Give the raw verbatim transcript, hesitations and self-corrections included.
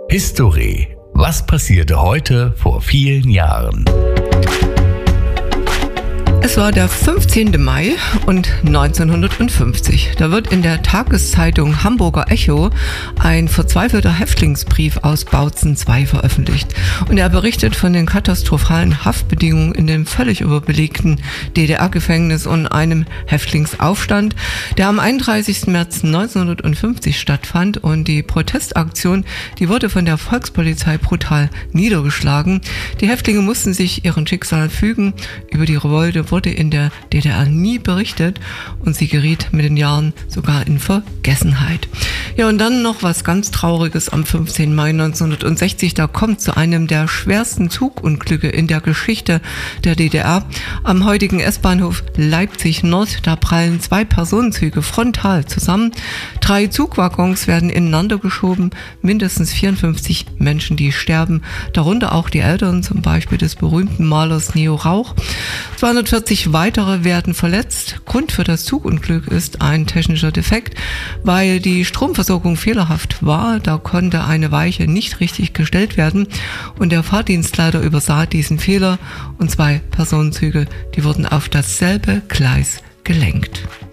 History. Was passierte heute vor vielen Jahren? Es war der fünfzehnte Mai und neunzehnhundertfünfzig. Da wird in der Tageszeitung Hamburger Echo ein verzweifelter Häftlingsbrief aus Bautzen zwei veröffentlicht. Und er berichtet von den katastrophalen Haftbedingungen in dem völlig überbelegten D D R-Gefängnis und einem Häftlingsaufstand, der am einunddreißigsten März neunzehnhundertfünfzig stattfand. Und die Protestaktion, die wurde von der Volkspolizei brutal niedergeschlagen. Die Häftlinge mussten sich ihren Schicksalen fügen. Über die Revolte wurde in der D D R nie berichtet und sie geriet mit den Jahren sogar in Vergessenheit. Ja, und dann noch was ganz Trauriges am fünfzehnten Mai neunzehnhundertsechzig. Da kommt zu einem der schwersten Zugunglücke in der Geschichte der D D R. Am heutigen S-Bahnhof Leipzig Nord, da prallen zwei Personenzüge frontal zusammen. Drei Zugwaggons werden ineinander geschoben, mindestens vierundfünfzig Menschen, die sterben, darunter auch die Eltern, zum Beispiel des berühmten Malers Neo Rauch. zweihundertvierzig weitere werden verletzt. Grund für das Zugunglück ist ein technischer Defekt, weil die Stromversorgung fehlerhaft war. Da konnte eine Weiche nicht richtig gestellt werden und der Fahrdienstleiter übersah diesen Fehler und zwei Personenzüge, die wurden auf dasselbe Gleis gelenkt.